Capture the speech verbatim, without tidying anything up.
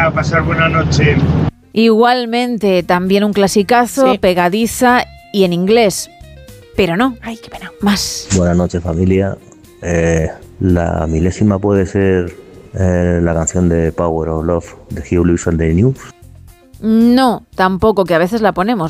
Venga, pasar buena noche. Igualmente, también un clasicazo, Sí. pegadiza y en inglés. Pero no, Ay, qué pena. más. Buenas noches, familia. Eh, la milésima puede ser eh, la canción de Power of Love de Hugh Lewis and the News. No, tampoco, que a veces la ponemos.